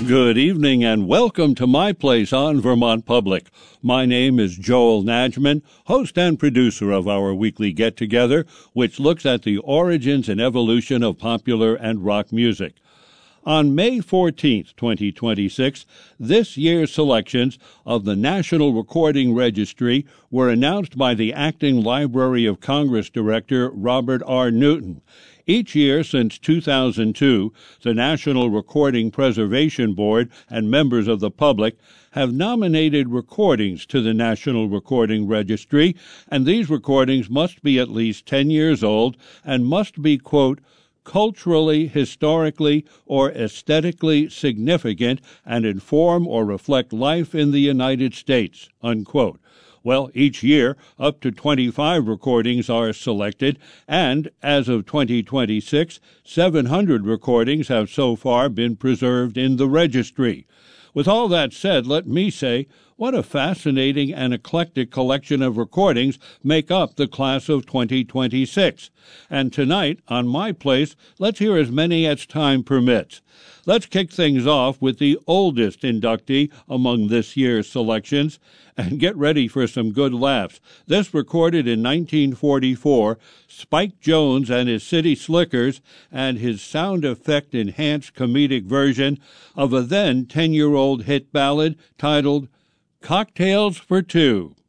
Good evening and welcome to my place on Vermont Public. My name is Joel Najman, host and producer of our weekly get-together, which looks at the origins and evolution of popular and rock music. On May 14, 2026, this year's selections of the National Recording Registry were announced by the acting Library of Congress Director Robert R. Newton. Each year since 2002, the National Recording Preservation Board and members of the public have nominated recordings to the National Recording Registry, and these recordings must be at least 10 years old and must be, quote, culturally, historically, or aesthetically significant and inform or reflect life in the United States, unquote. Well, each year, up to 25 recordings are selected, and as of 2026, 700 recordings have so far been preserved in the registry. With all that said, let me say, what a fascinating and eclectic collection of recordings make up the class of 2026. And tonight, on my place, let's hear as many as time permits. Let's kick things off with the oldest inductee among this year's selections, and get ready for some good laughs. This recorded in 1944, Spike Jones and his City Slickers and his sound effect-enhanced comedic version of a then 10-year-old hit ballad titled Cocktails for Two.